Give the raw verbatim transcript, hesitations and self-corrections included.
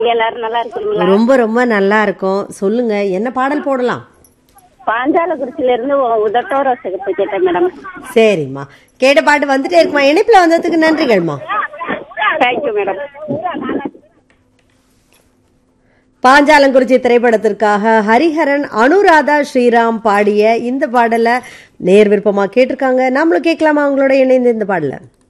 எல்லாரும் நல்லா இருக்கீங்களா? ரொம்ப ரொம்ப நல்லா இருக்கும். சொல்லுங்க, என்ன பாடல் போடலாம்? பாஞ்சாலக்குறிச்சியில இருந்து உதட்டோர சிகப்பு கேட்டேன் மேடம். சரிம்மா, கேட்ட பாட்டு வந்துட்டே இருக்குமா. இணைப்புல வந்ததுக்கு நன்றிகள்மா. Thank you madam. பாஞ்சாலங்குறிச்சி திரைப்படத்திற்காக ஹரிஹரன், அனுராதா ஸ்ரீராம் பாடிய இந்த பாடலை நேர் விருப்பமா கேட்டிருக்காங்க. நம்மளும் கேட்கலாமா அவங்களோட இணைந்து இந்த பாடல?